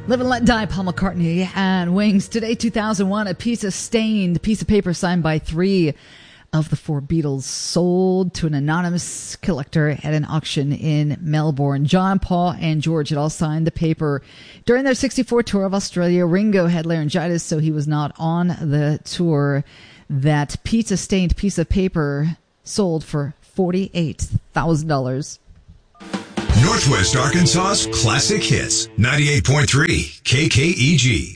Live and Let Die, Paul McCartney and Wings. Today, 2001, a piece of paper signed by 3 of the 4 Beatles sold to an anonymous collector at an auction in Melbourne. John, Paul, and George had all signed the paper. During their 64 tour of Australia, Ringo had laryngitis, so he was not on the tour. That pizza-stained piece of paper sold for $48,000. Northwest Arkansas's classic hits, 98.3 KKEG.